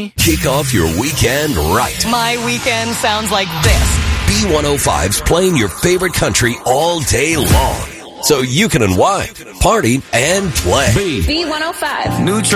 me? Kick off your weekend right. My weekend sounds like this. B105's playing your favorite country all day long. So you can unwind, party, and play. B105. New